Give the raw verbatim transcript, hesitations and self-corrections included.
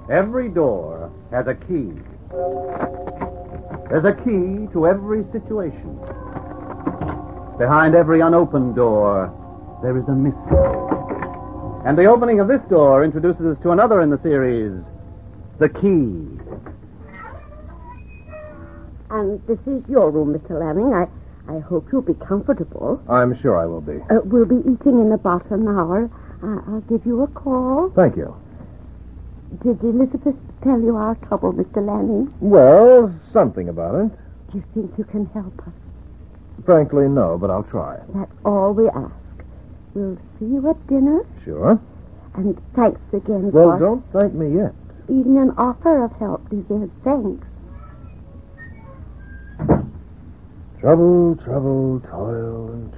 Every door has a key. There's a key to every situation. Behind every unopened door, there is a mystery. And the opening of this door introduces us to another in the series, The Key. And this is your room, Mister Lanning. I, I hope you'll be comfortable. I'm sure I will be. Uh, we'll be eating in about an hour. Uh, I'll give you a call. Thank you. Did Elizabeth tell you our trouble, Mister Lanning? Well, something about it. Do you think you can help us? Frankly, no, but I'll try. That's all we ask. We'll see you at dinner. Sure. And thanks again Well, for... don't thank me yet. Even an offer of help deserves thanks. Trouble, trouble, toil, and